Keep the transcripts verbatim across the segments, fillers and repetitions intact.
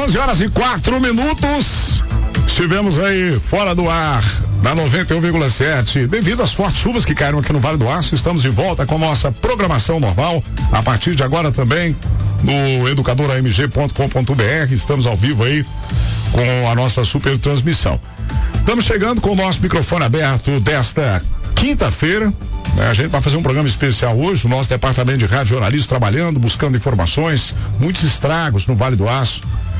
onze horas e quatro minutos. Estivemos aí fora do ar da noventa e um vírgula sete. Devido às fortes chuvas que caíram aqui no Vale do Aço, estamos de volta com nossa programação normal. A partir de agora também no educador a m g ponto com ponto b r. Estamos ao vivo aí com a nossa super transmissão. Estamos chegando com o nosso microfone aberto desta quinta-feira. A gente vai fazer um programa especial hoje. O nosso departamento de rádio jornalismo trabalhando, buscando informações, muitos estragos no Vale do Aço.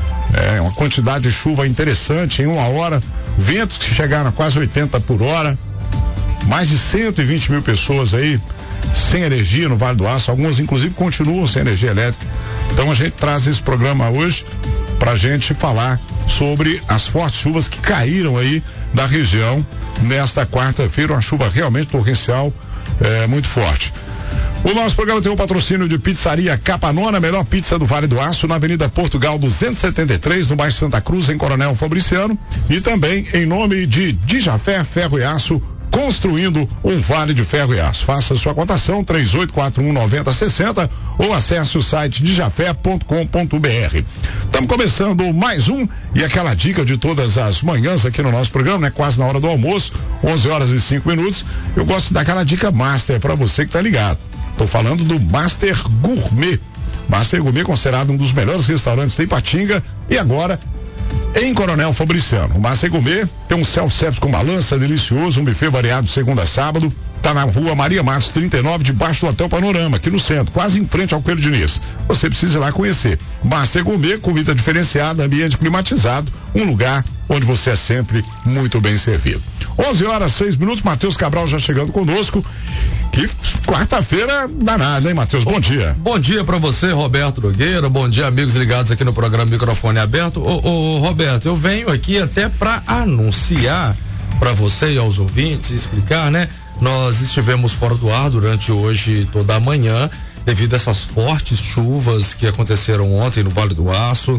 É uma quantidade de chuva interessante em uma hora, ventos que chegaram a quase oitenta por hora, mais de cento e vinte mil pessoas aí sem energia no Vale do Aço, algumas inclusive continuam sem energia elétrica. Então a gente traz esse programa hoje pra gente falar sobre as fortes chuvas que caíram aí da região nesta quarta-feira, uma chuva realmente torrencial, é, muito forte. O nosso programa tem um patrocínio de Pizzaria Capanona, a melhor pizza do Vale do Aço, na Avenida Portugal duzentos e setenta e três, no bairro Santa Cruz, em Coronel Fabriciano, e também em nome de Dijafé Ferro e Aço, construindo um vale de ferro e aço. Faça sua cotação três oito quatro um nove zero seis zero ou acesse o site dijafé ponto com ponto b r. Estamos começando mais um e aquela dica de todas as manhãs aqui no nosso programa, né? Quase na hora do almoço, onze horas e cinco minutos. Eu gosto de dar aquela dica master para você que tá ligado. Tô falando do Master Gourmet. Master Gourmet, considerado um dos melhores restaurantes de Ipatinga e agora em Coronel Fabriciano. O Master Gourmet tem um self-service com balança delicioso, um buffet variado de segunda a sábado. Tá na rua Maria Matos trinta e nove, debaixo do Hotel Panorama, aqui no centro, quase em frente ao Coelho Diniz. Você precisa ir lá conhecer. Master Gourmet, comida diferenciada, ambiente climatizado, um lugar onde você é sempre muito bem servido. onze horas, seis minutos, Matheus Cabral já chegando conosco. Que quarta-feira danada, hein, Matheus? Bom dia. Bom dia pra você, Roberto Nogueira. Bom dia, amigos ligados aqui no programa Microfone Aberto. Ô, ô Roberto, eu venho aqui até pra anunciar pra você e aos ouvintes, explicar, né? Nós estivemos fora do ar durante hoje toda a manhã, devido a essas fortes chuvas que aconteceram ontem no Vale do Aço.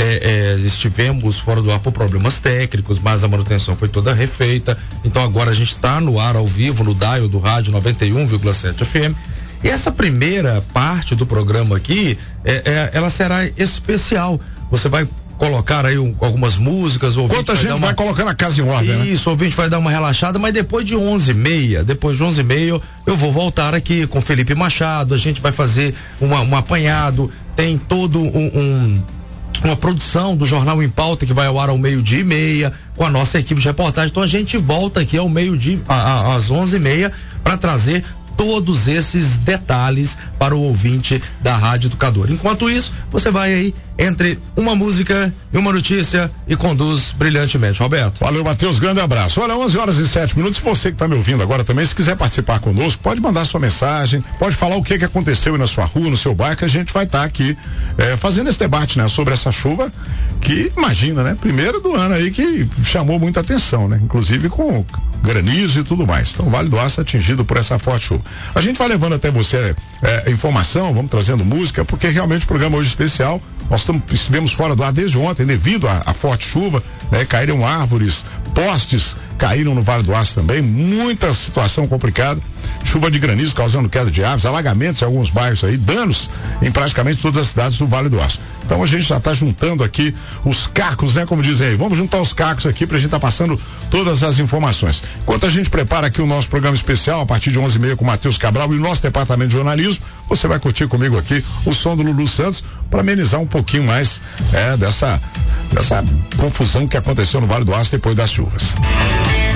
É, é, estivemos fora do ar por problemas técnicos, mas a manutenção foi toda refeita. Então agora a gente está no ar ao vivo no dial do rádio noventa e um vírgula sete F M. E essa primeira parte do programa aqui, é, é, ela será especial. Você vai colocar aí um, algumas músicas. O Quanta gente vai, uma... vai colocando a casa em ordem, Isso, né? O ouvinte vai dar uma relaxada, mas depois de onze e meia, depois de onze e meia, eu vou voltar aqui com Felipe Machado. A gente vai fazer uma, um apanhado. Tem todo um, um uma produção do Jornal em Pauta que vai ao ar ao meio-dia e meia com a nossa equipe de reportagem. Então a gente volta aqui ao meio-dia, às onze e meia, para trazer todos esses detalhes para o ouvinte da Rádio Educador. Enquanto isso, você vai aí entre uma música e uma notícia e conduz brilhantemente. Roberto. Valeu, Matheus, grande abraço. Olha, onze horas e sete minutos, você que está me ouvindo agora também, se quiser participar conosco, pode mandar sua mensagem, pode falar o que que aconteceu aí na sua rua, no seu bairro, que a gente vai estar tá aqui é, fazendo esse debate, né, sobre essa chuva que, imagina, né, primeiro do ano aí que chamou muita atenção, né, inclusive com granizo e tudo mais. Então, o Vale do Aço atingido por essa forte chuva. A gente vai levando até você é, informação, vamos trazendo música, porque realmente o programa hoje é especial. Nós estamos, estivemos fora do ar desde ontem, devido à forte chuva, né? Caíram árvores, postes caíram no Vale do Aço também, muita situação complicada, chuva de granizo causando queda de árvores, alagamentos em alguns bairros aí, danos em praticamente todas as cidades do Vale do Aço. Então a gente já está juntando aqui os cacos, né? Como dizem aí, vamos juntar os cacos aqui pra gente estar tá passando todas as informações. Enquanto a gente prepara aqui o nosso programa especial, a partir de onze e meia com o Matheus Cabral e o nosso departamento de jornalismo, você vai curtir comigo aqui o som do Lulu Santos para amenizar um pouquinho mais é, dessa, dessa confusão que aconteceu no Vale do Aço depois das chuvas.